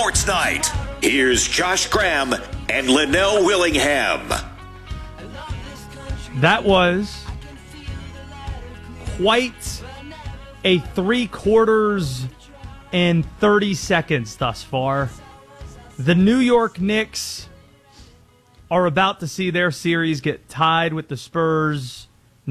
Sports Night. Here's Josh Graham and Linnell Willingham. That was quite a 3 quarters and 30 seconds thus far. The New York Knicks are about to see their series get tied with the Spurs.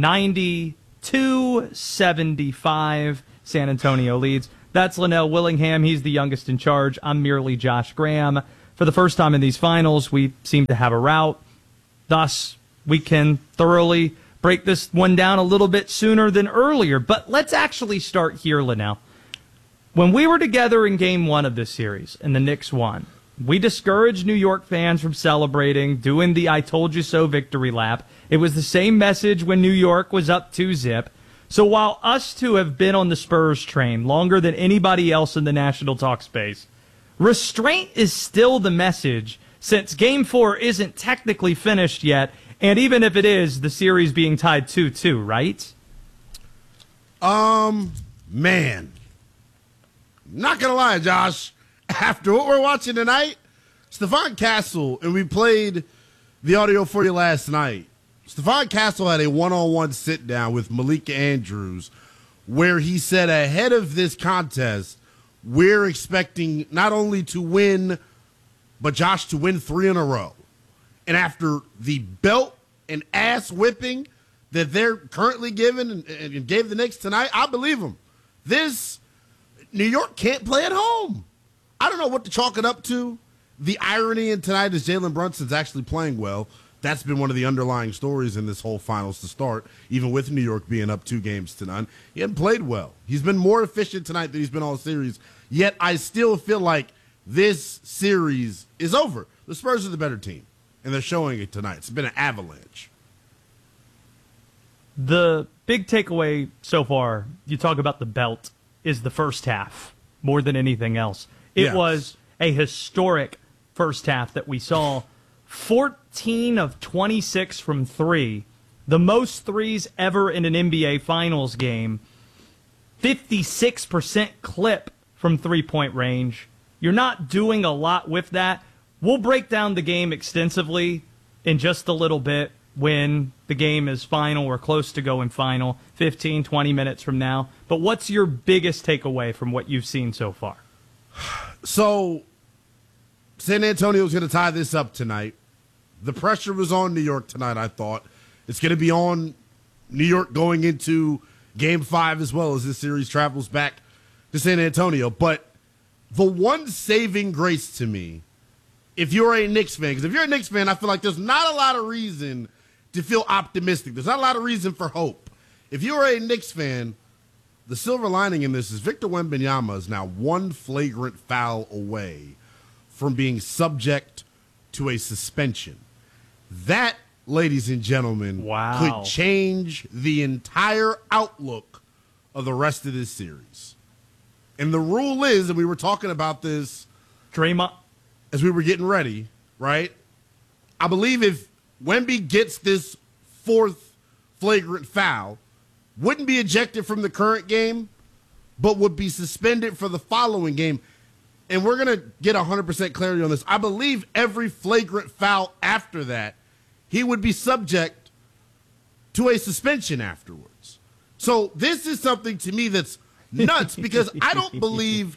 90-75. San Antonio leads. That's Linnell Willingham. He's the youngest in charge. I'm merely Josh Graham. For the first time in these finals, we seem to have a route. Thus, we can thoroughly break this one down a little bit sooner than earlier. But let's actually start here, Linnell. When we were together in Game 1 of this series and the Knicks won, we discouraged New York fans from celebrating, doing the I told you so victory lap. It was the same message when New York was up 2-0. So while us two have been on the Spurs train longer than anybody else in the national talk space, restraint is still the message since Game 4 isn't technically finished yet, and even if it is, the series being tied 2-2, right? Man. Not going to lie, Josh. After what we're watching tonight, Stephon Castle, and we played the audio for you last night, Stephon Castle had a one-on-one sit-down with Malika Andrews where he said ahead of this contest, we're expecting not only to win, but Josh to win 3 in a row. And after the belt and ass whipping that they're currently giving and gave the Knicks tonight, I believe them. New York can't play at home. I don't know what to chalk it up to. The irony in tonight is Jalen Brunson's actually playing well. That's been one of the underlying stories in this whole finals to start, even with New York being up 2-0. He hadn't played well. He's been more efficient tonight than he's been all series. Yet I still feel like this series is over. The Spurs are the better team, and they're showing it tonight. It's been an avalanche. The big takeaway so far, you talk about the belt, is the first half more than anything else. It was a historic first half that we saw. 14 of 26 from 3, the most threes ever in an NBA Finals game. 56% clip from three-point range. You're not doing a lot with that. We'll break down the game extensively in just a little bit when the game is final or close to going final, 15, 20 minutes from now. But what's your biggest takeaway from what you've seen so far? So, San Antonio's going to tie this up tonight. The pressure was on New York tonight, I thought. It's going to be on New York going into Game 5 as well as this series travels back to San Antonio. But the one saving grace to me, if you're a Knicks fan, because if you're a Knicks fan, I feel like there's not a lot of reason to feel optimistic. There's not a lot of reason for hope. If you're a Knicks fan, the silver lining in this is Victor Wembanyama is now one flagrant foul away from being subject to a suspension. That, ladies and gentlemen, could change the entire outlook of the rest of this series. And the rule is, and we were talking about this Draymond, as we were getting ready, right? I believe if Wemby gets this 4th flagrant foul, wouldn't be ejected from the current game, but would be suspended for the following game. And we're going to get 100% clarity on this. I believe every flagrant foul after that, he would be subject to a suspension afterwards. So this is something to me that's nuts because I don't believe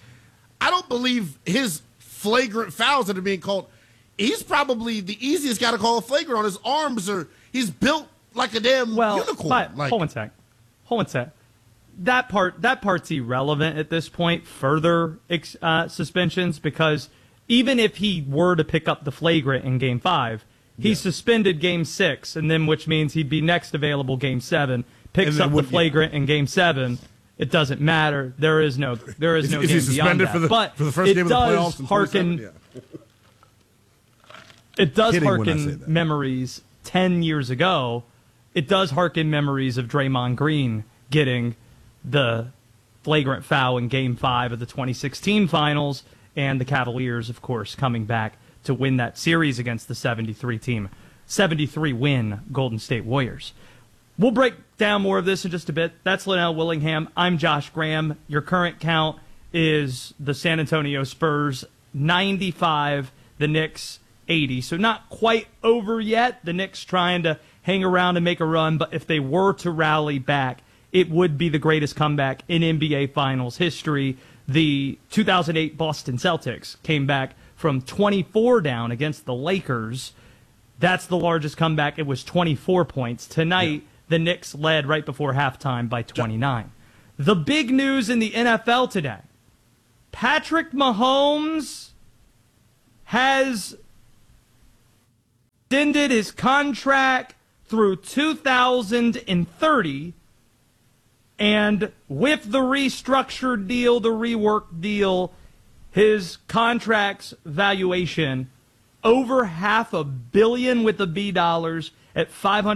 his flagrant fouls that are being called. He's probably the easiest guy to call a flagrant on. His arms he's built like a damn unicorn. Hold on a sec. That part's irrelevant at this point, further suspensions, because even if he were to pick up the flagrant in Game 5, he's suspended Game 6, and then which means he'd be next available Game 7, picks up the flagrant in Game 7. It doesn't matter. There is no game beyond that. For the first game of the playoffs in 2027? It does harken memories 10 years ago. It does harken memories of Draymond Green getting the flagrant foul in Game 5 of the 2016 Finals, and the Cavaliers, of course, coming back to win that series against the 73-win Golden State Warriors. We'll break down more of this in just a bit. That's Linnell Willingham. I'm Josh Graham. Your current count is the San Antonio Spurs 95, the Knicks 80. So not quite over yet. The Knicks trying to hang around and make a run, but if they were to rally back, it would be the greatest comeback in NBA Finals history. The 2008 Boston Celtics came back from 24 down against the Lakers. That's the largest comeback. It was 24 points. Tonight, the Knicks led right before halftime by 29. The big news in the NFL today, Patrick Mahomes has extended his contract through 2030, and with the restructured deal, the reworked deal, his contract's valuation over $500 million with the B dollars at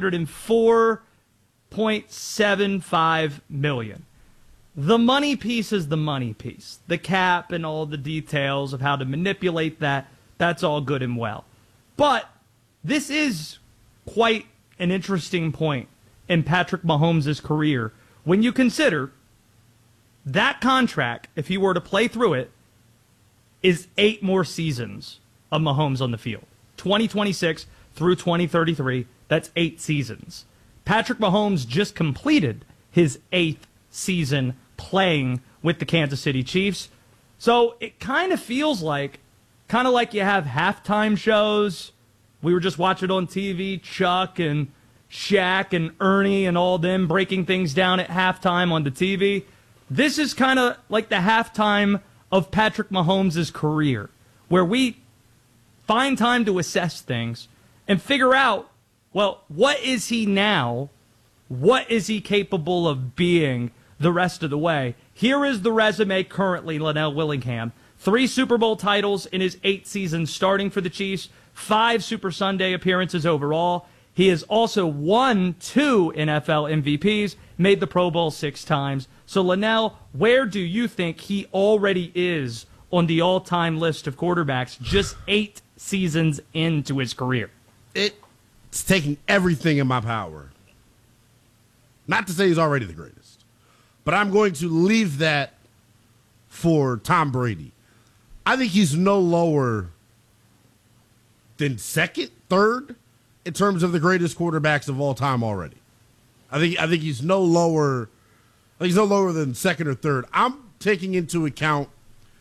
$504.75 million. The money piece is the money piece. The cap and all the details of how to manipulate that, that's all good and well. But this is quite an interesting point in Patrick Mahomes' career when you consider that contract, if he were to play through it, is 8 more seasons of Mahomes on the field. 2026 through 2033, that's 8 seasons. Patrick Mahomes just completed his 8th season playing with the Kansas City Chiefs. So it kind of feels like you have halftime shows. We were just watching on TV, Chuck and Shaq and Ernie and all them breaking things down at halftime on the TV. This is kind of like the halftime of Patrick Mahomes' career, where we find time to assess things and figure out, well, what is he now? What is he capable of being the rest of the way? Here is the resume currently, Linnell Willingham. 3 Super Bowl titles in his 8 seasons starting for the Chiefs, 5 Super Sunday appearances overall. He has also won 2 NFL MVPs, made the Pro Bowl 6 times. So, Linnell, where do you think he already is on the all-time list of quarterbacks just 8 seasons into his career? It's taking everything in my power. Not to say he's already the greatest, but I'm going to leave that for Tom Brady. I think he's no lower than second, third in terms of the greatest quarterbacks of all time already. I think he's no lower. He's no lower than second or third. I'm taking into account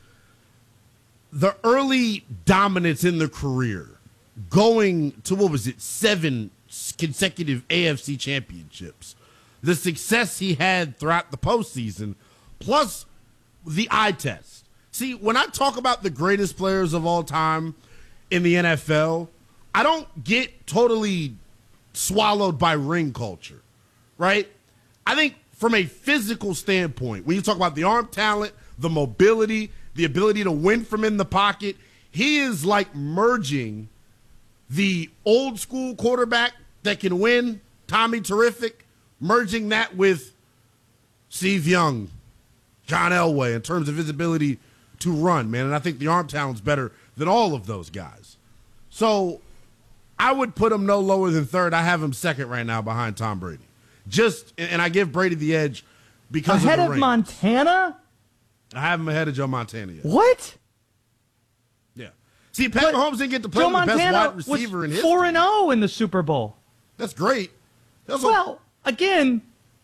the early dominance in the career, going to 7 consecutive AFC championships. The success he had throughout the postseason, plus the eye test. See, when I talk about the greatest players of all time in the NFL, I don't get totally swallowed by ring culture, right? I think from a physical standpoint, when you talk about the arm talent, the mobility, the ability to win from in the pocket, he is like merging the old school quarterback that can win, Tommy Terrific, merging that with Steve Young, John Elway, in terms of his ability to run, man. And I think the arm talent's better than all of those guys. So I would put him no lower than third. I have him second right now behind Tom Brady. And I give Brady the edge because ahead of the of rings. Montana? I have him ahead of Joe Montana. Yet. What? Yeah. See, Pat Mahomes didn't get to play Joe with the best Montana wide receiver in was history. 4-0 in the Super Bowl. That's great. Well, again,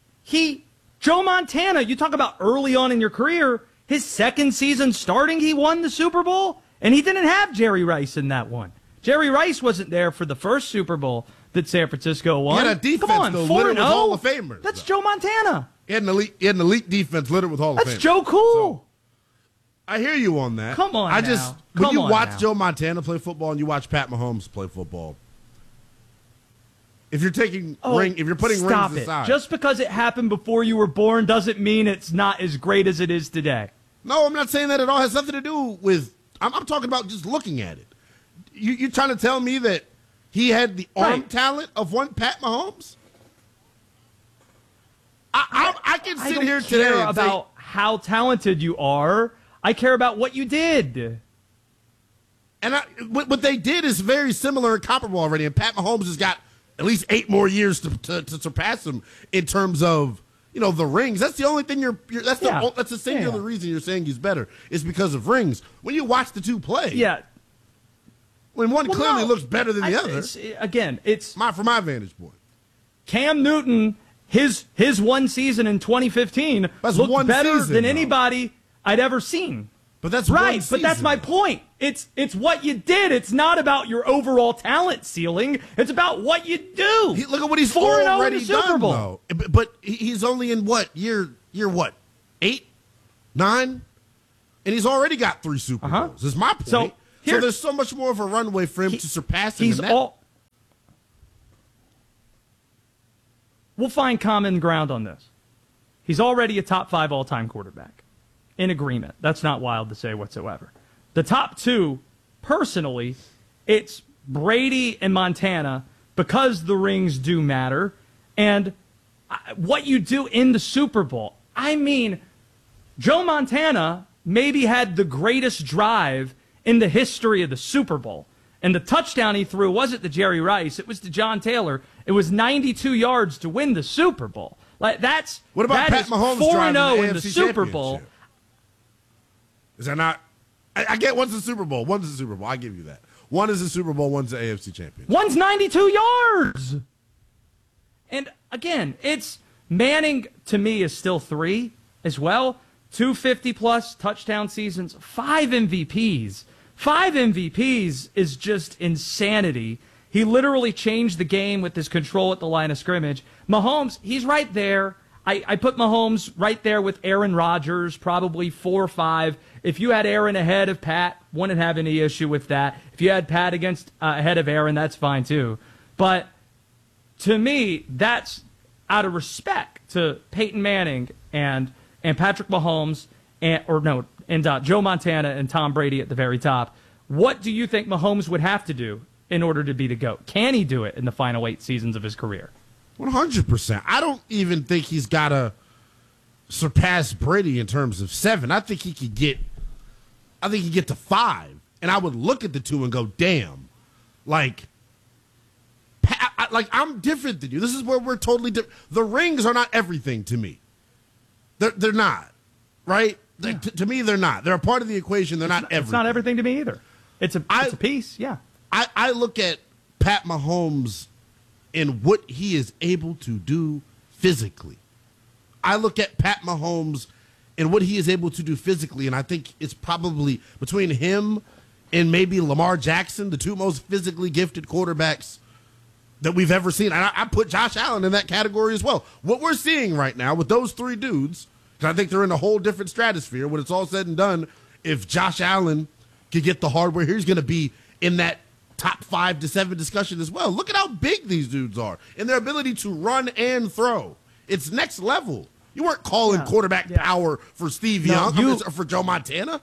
Joe Montana, you talk about early on in your career, his second season starting, he won the Super Bowl, and he didn't have Jerry Rice in that one. Jerry Rice wasn't there for the first Super Bowl that San Francisco won. He had a defense, Come on, though, 4-0? littered with Hall of Famers. That's Joe Montana. He had an elite defense littered with Hall of Famers. That's Joe Cool. So, I hear you on that. Come on now. When you watch now. Joe Montana play football and you watch Pat Mahomes play football, if you're putting rings aside. Just because it happened before you were born doesn't mean it's not as great as it is today. No, I'm not saying that at all. It has nothing to do with. I'm talking about just looking at it. You're trying to tell me that he had the arm talent of one Pat Mahomes? I can sit here today and about how talented you are. I care about what you did. And what they did is very similar and comparable already. And Pat Mahomes has got at least 8 more years to surpass him in terms of the rings. That's the only thing that's the singular Yeah. reason you're saying he's better is because of rings. When you watch the two play, Yeah. when one clearly looks better than the other. It's from my vantage point. Cam Newton. His one season in 2015 That's looked one better season, than though. anybody I'd ever seen. But that's right. one season, But that's my point. It's what you did. It's not about your overall talent ceiling. It's about what you do. Look at what he's 4-0 already in the Super done, Bowl. though. But he's only in what year? What 8, 9, and he's already got 3 Super Bowls. Is my point. So there's so much more of a runway for him to surpass him. We'll find common ground on this. He's already a top 5 all-time quarterback. In agreement. That's not wild to say whatsoever. The top 2, personally, it's Brady and Montana because the rings do matter. And what you do in the Super Bowl. I mean, Joe Montana maybe had the greatest drive in the history of the Super Bowl. And the touchdown he threw wasn't to Jerry Rice. It was to John Taylor. It was 92 yards to win the Super Bowl. What about Pat Mahomes 4-0 in the AFC Super Bowl. Is that not? I get one's the Super Bowl. One's the Super Bowl. I give you that. One is the Super Bowl. One's the AFC championship. One's 92 yards. And again, it's Manning to me is still 3 as well. 250-plus touchdown seasons, 5 MVPs. 5 MVPs is just insanity. He literally changed the game with his control at the line of scrimmage. Mahomes, he's right there. I put Mahomes right there with Aaron Rodgers, probably 4 or 5. If you had Aaron ahead of Pat, wouldn't have any issue with that. If you had Pat ahead of Aaron, that's fine too. But to me, that's out of respect to Peyton Manning and Patrick Mahomes and Joe Montana and Tom Brady at the very top. What do you think Mahomes would have to do in order to be the GOAT? Can he do it in the final 8 seasons of his career? 100%. I don't even think he's got to surpass Brady in terms of 7. I think he could get to 5, and I would look at the 2 and go, damn, I'm different than you. This is where we're totally different. The rings are not everything to me. They're not, right? Yeah. To me, they're not. They're a part of the equation. They're not everything. It's not everything to me either. It's a piece, yeah. I look at Pat Mahomes and what he is able to do physically. I look at Pat Mahomes and what he is able to do physically, and I think it's probably between him and maybe Lamar Jackson, the 2 most physically gifted quarterbacks that we've ever seen. And I put Josh Allen in that category as well. What we're seeing right now with those 3 dudes, because I think they're in a whole different stratosphere when it's all said and done, if Josh Allen could get the hardware, he's going to be in that top 5 to 7 discussion as well. Look at how big these dudes are and their ability to run and throw. It's next level. You weren't calling quarterback power for Steve Young or for Joe Montana.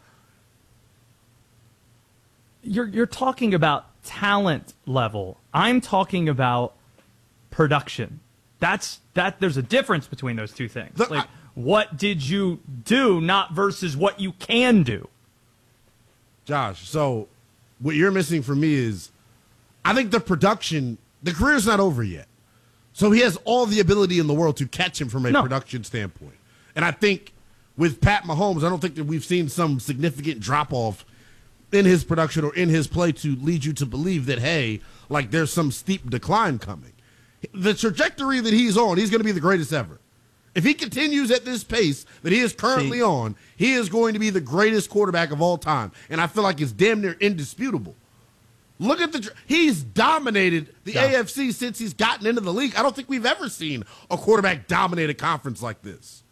You're talking about talent level. I'm talking about production. There's a difference between those 2 things. What did you do, not versus what you can do. Josh, so what you're missing for me is I think the career's not over yet. So he has all the ability in the world to catch him from a production standpoint. And I think with Pat Mahomes, I don't think that we've seen some significant drop-off in his production or in his play to lead you to believe that, hey, there's some steep decline coming. The trajectory that he's on, he's going to be the greatest ever. If he continues at this pace that he is currently on, he is going to be the greatest quarterback of all time. And I feel like it's damn near indisputable. Look at he's dominated the AFC since he's gotten into the league. I don't think we've ever seen a quarterback dominate a conference like this.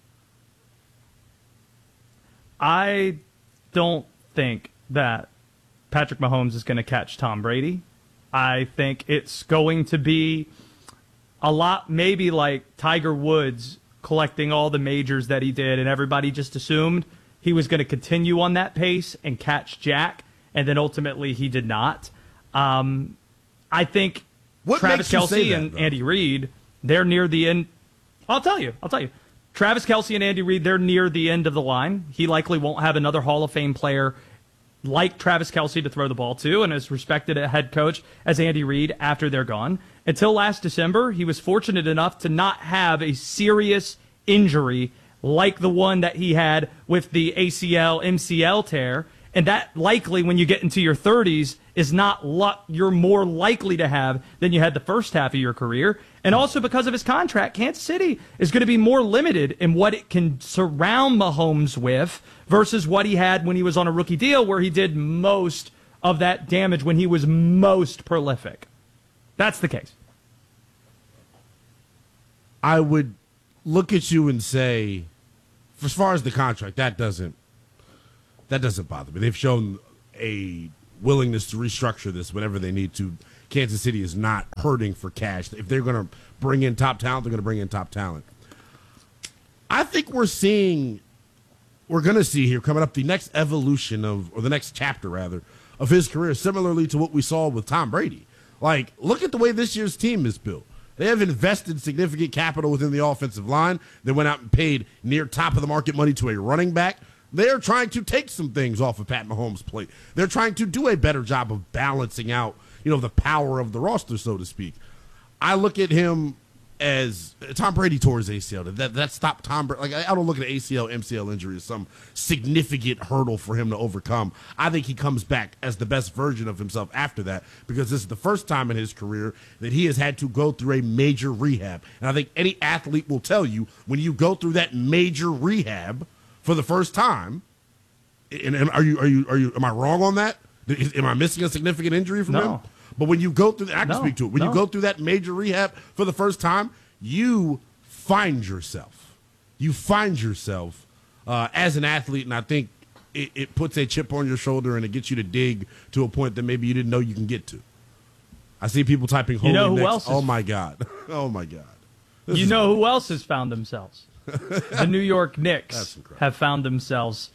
I don't think that Patrick Mahomes is going to catch Tom Brady. I think it's going to be a lot maybe like Tiger Woods collecting all the majors that he did, and everybody just assumed he was going to continue on that pace and catch Jack, and then ultimately he did not. I think Travis Kelce and Andy Reid, they're near the end. I'll tell you. Travis Kelce and Andy Reid, they're near the end of the line. He likely won't have another Hall of Fame player like Travis Kelce to throw the ball to, and as respected a head coach as Andy Reid after they're gone. Until last December, he was fortunate enough to not have a serious injury like the one that he had with the ACL, MCL tear. And that likely, when you get into your 30s, is not luck you're more likely to have than you had the first half of your career. And also because of his contract, Kansas City is going to be more limited in what it can surround Mahomes with versus what he had when he was on a rookie deal, where he did most of that damage when he was most prolific. That's the case. I would look at you and say, as far as the contract, that doesn't bother me. They've shown a willingness to restructure this whenever they need to. Kansas City is not hurting for cash. If they're going to bring in top talent, they're going to bring in top talent. I think we're going to see here coming up the next evolution or the next chapter, rather, of his career, similarly to what we saw with Tom Brady. Like, look at the way this year's team is built. They have invested significant capital within the offensive line. They went out and paid near top of the market money to a running back. They are trying to take some things off of Pat Mahomes' plate. They're trying to do a better job of balancing out, the power of the roster, so to speak. I look at him as Tom Brady tore his ACL. That stopped Tom Brady. Like, I don't look at an ACL, MCL injury as some significant hurdle for him to overcome. I think he comes back as the best version of himself after that, because this is the first time in his career that he has had to go through a major rehab. And I think any athlete will tell you, when you go through that major rehab for the first time, and am I wrong on that? Am I missing a significant injury from him? But when you go through, I can speak to it. When you go through that major rehab for the first time, you find yourself. You find yourself as an athlete, and I think it puts a chip on your shoulder and it gets you to dig to a point that maybe you didn't know you can get to. I see people typing "Holy Knicks." Oh my God! Oh my God! Who else has found themselves? The New York Knicks have found themselves.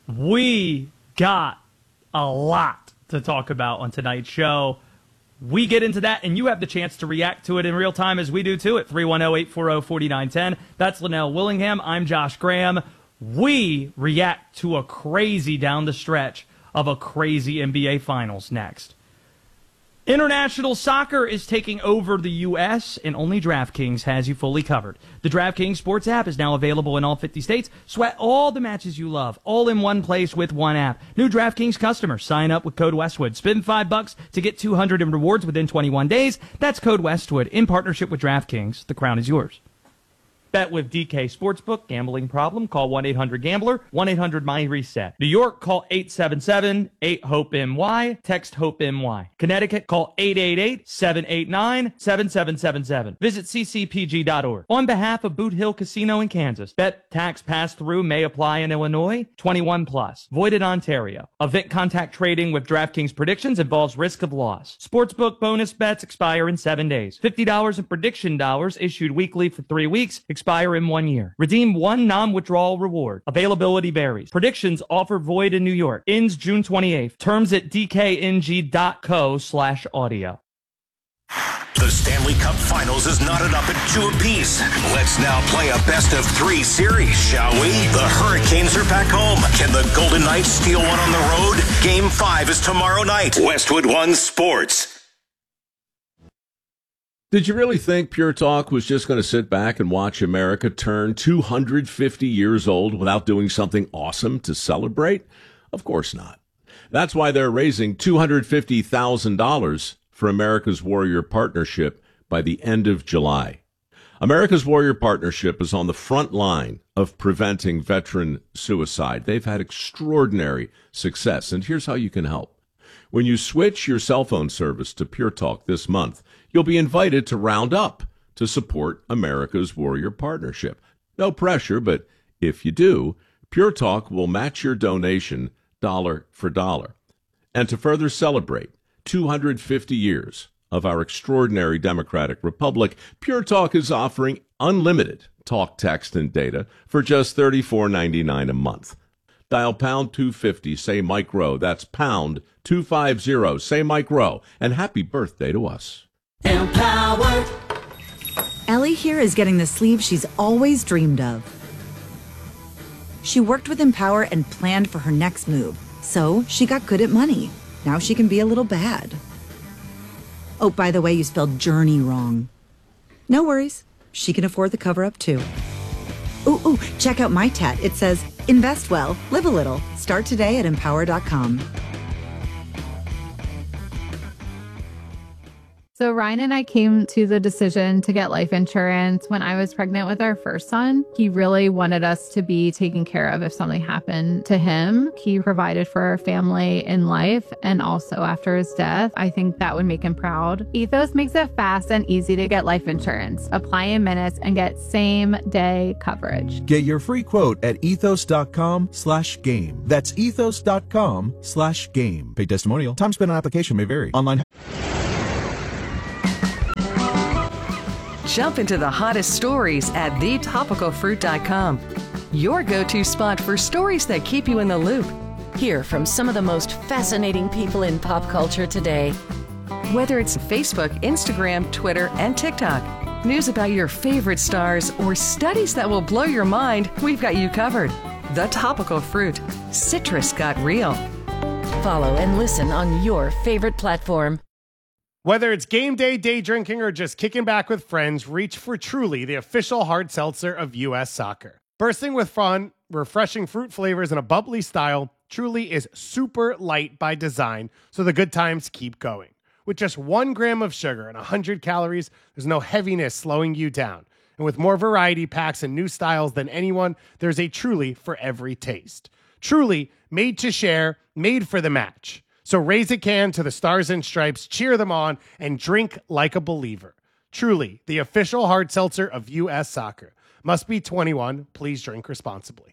We got a lot to talk about on tonight's show. We get into that, and you have the chance to react to it in real time as we do, too, at 310-840-4910. That's Linnell Willingham. I'm Josh Graham. We react to a crazy down the stretch of a crazy NBA Finals next. International soccer is taking over the U.S., and only DraftKings has you fully covered. The DraftKings Sports app is now available in all 50 states. Sweat all the matches you love, all in one place with one app. New DraftKings customers, sign up with code Westwood. Spend $5 to get $200 in rewards within 21 days. That's code Westwood in partnership with DraftKings. The crown is yours. Bet with DK Sportsbook. Gambling problem? Call 1-800-GAMBLER. 1-800-MY-RESET. New York, call 877-8-HOPE-NY. Text HOPE-NY. Connecticut, call 888-789-7777. Visit ccpg.org. On behalf of Boot Hill Casino in Kansas, bet tax pass-through may apply in Illinois. 21 plus. Void in Ontario. Event contact trading with DraftKings predictions involves risk of loss. Sportsbook bonus bets expire in 7 days. $50 in prediction dollars issued weekly for 3 weeks. Expire in 1 year. Redeem one non-withdrawal reward. Availability varies. Predictions offer void in New York. Ends June 28th. Terms at dkng.co/audio. The Stanley Cup Finals is knotted up at 2 apiece. Let's now play a best-of-3 series, shall we? The Hurricanes are back home. Can the Golden Knights steal one on the road? Game 5 is tomorrow night. Westwood One Sports. Did you really think Pure Talk was just going to sit back and watch America turn 250 years old without doing something awesome to celebrate? Of course not. That's why they're raising $250,000 for America's Warrior Partnership by the end of July. America's Warrior Partnership is on the front line of preventing veteran suicide. They've had extraordinary success, and here's how you can help. When you switch your cell phone service to Pure Talk this month, you'll be invited to round up to support America's Warrior Partnership. No pressure, but if you do, Pure Talk will match your donation dollar for dollar. And to further celebrate 250 years of our extraordinary democratic republic, Pure Talk is offering unlimited talk, text, and data for just $34.99 a month. Dial pound 250, say Mike Rowe. That's pound 250, say Mike Rowe. And happy birthday to us. Empower. Ellie here is getting the sleeve she's always dreamed of. She worked with Empower and planned for her next move, so she got good at money. Now she can be a little bad. Oh, by the way, you spelled journey wrong. No worries. She can afford the cover-up, too. Ooh, check out my tat. It says, invest well, live a little. Start today at empower.com. So Ryan and I came to the decision to get life insurance when I was pregnant with our first son. He really wanted us to be taken care of if something happened to him. He provided for our family in life and also after his death. I think that would make him proud. Ethos makes it fast and easy to get life insurance. Apply in minutes and get same-day coverage. Get your free quote at ethos.com/game. That's ethos.com/game. Paid testimonial. Time spent on application may vary. Online. Jump into the hottest stories at thetopicalfruit.com. Your go-to spot for stories that keep you in the loop. Hear from some of the most fascinating people in pop culture today. Whether it's Facebook, Instagram, Twitter, and TikTok, news about your favorite stars, or studies that will blow your mind, we've got you covered. The Topical Fruit. Citrus got real. Follow and listen on your favorite platform. Whether it's game day, day drinking, or just kicking back with friends, reach for Truly, the official hard seltzer of U.S. Soccer. Bursting with fun, refreshing fruit flavors, and a bubbly style, Truly is super light by design, so the good times keep going. With just 1 gram of sugar and 100 calories, there's no heaviness slowing you down. And with more variety packs and new styles than anyone, there's a Truly for every taste. Truly, made to share, made for the match. So raise a can to the Stars and Stripes, cheer them on, and drink like a believer. Truly, the official hard seltzer of U.S. Soccer. Must be 21. Please drink responsibly.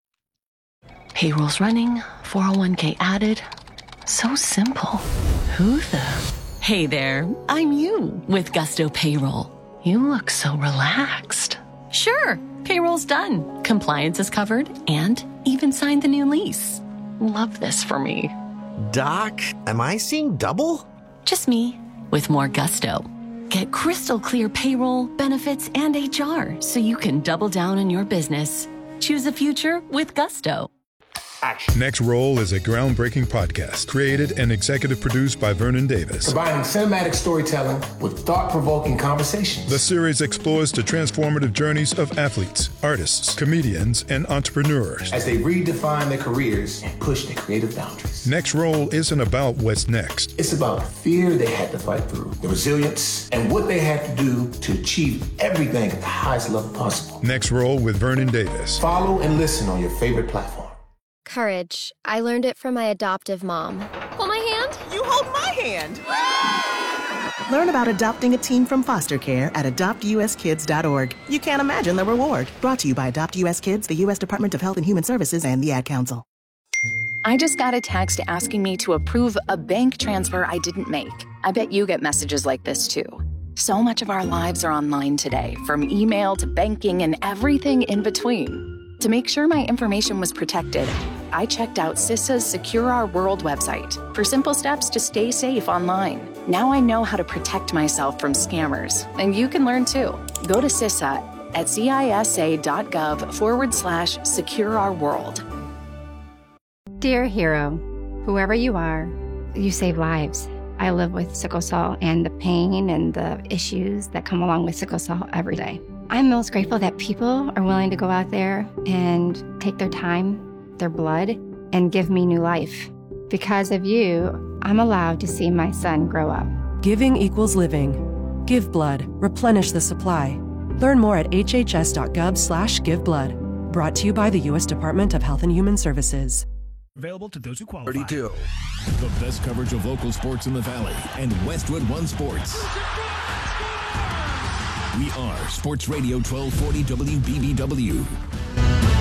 Payroll's running, 401k added. So simple. Who the? Hey there, I'm you with Gusto Payroll. You look so relaxed. Sure, payroll's done. Compliance is covered and even signed the new lease. Love this for me. Doc, am I seeing double? Just me, with more gusto. Get crystal clear payroll, benefits, and HR so you can double down on your business. Choose a future with gusto. Next Roll is a groundbreaking podcast created and executive produced by Vernon Davis. Combining cinematic storytelling with thought-provoking conversations. The series explores the transformative journeys of athletes, artists, comedians, and entrepreneurs as they redefine their careers and push their creative boundaries. Next Roll isn't about what's next. It's about the fear they had to fight through, the resilience, and what they had to do to achieve everything at the highest level possible. Next Roll with Vernon Davis. Follow and listen on your favorite platform. Courage. I learned it from my adoptive mom. Hold my hand. You hold my hand. Learn about adopting a teen from foster care at adoptuskids.org. You can't imagine the reward. Brought to you by Adopt US Kids, the U.S. Department of Health and Human Services, and the Ad Council. I just got a text asking me to approve a bank transfer I didn't make. I bet you get messages like this too. So much of our lives are online today, from email to banking and everything in between. To make sure my information was protected, I checked out CISA's Secure Our World website for simple steps to stay safe online. Now I know how to protect myself from scammers, and you can learn too. Go to CISA at cisa.gov/Secure Our World. Dear hero, whoever you are, you save lives. I live with sickle cell and the pain and the issues that come along with sickle cell every day. I'm most grateful that people are willing to go out there and take their time, their blood, and give me new life. Because of you, I'm allowed to see my son grow up. Giving equals living. Give blood. Replenish the supply. Learn more at hhs.gov/giveblood. Brought to you by the U.S. Department of Health and Human Services. Available to those who qualify. 32. The best coverage of local sports in the Valley and Westwood One Sports. We are Sports Radio 1240 WBBW.